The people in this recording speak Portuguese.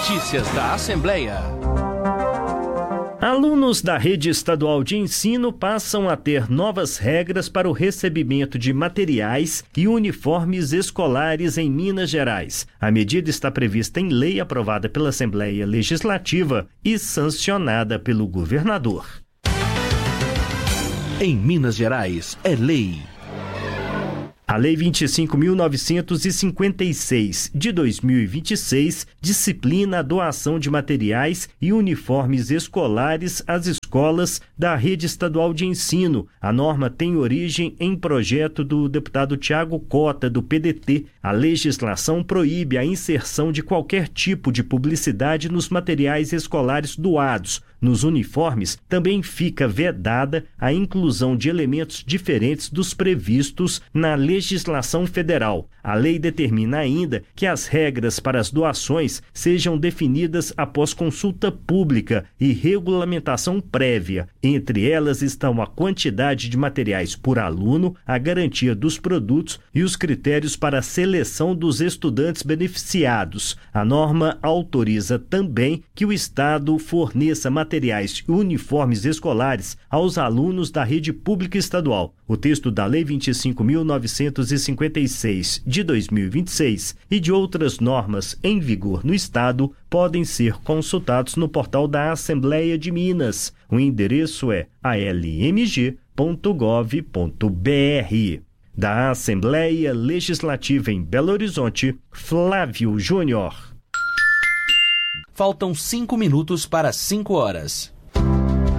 Notícias da Assembleia. Alunos da rede estadual de ensino passam a ter novas regras para o recebimento de materiais e uniformes escolares em Minas Gerais. A medida está prevista em lei aprovada pela Assembleia Legislativa e sancionada pelo governador. Em Minas Gerais, é lei. A Lei 25.956, de 2026, disciplina a doação de materiais e uniformes escolares às escolas da rede estadual de ensino. A norma tem origem em projeto do deputado Tiago Cota, do PDT. A legislação proíbe a inserção de qualquer tipo de publicidade nos materiais escolares doados. Nos uniformes, também fica vedada a inclusão de elementos diferentes dos previstos na legislação federal. A lei determina ainda que as regras para as doações sejam definidas após consulta pública e regulamentação prévia. Entre elas estão a quantidade de materiais por aluno, a garantia dos produtos e os critérios para a seleção dos estudantes beneficiados. A norma autoriza também que o Estado forneça materiais e uniformes escolares aos alunos da rede pública estadual. O texto da Lei 25.956, de 2026 e de outras normas em vigor no Estado podem ser consultados no portal da Assembleia de Minas. O endereço é almg.gov.br. Da Assembleia Legislativa em Belo Horizonte, Flávio Júnior. Faltam 5 minutos para 5 horas.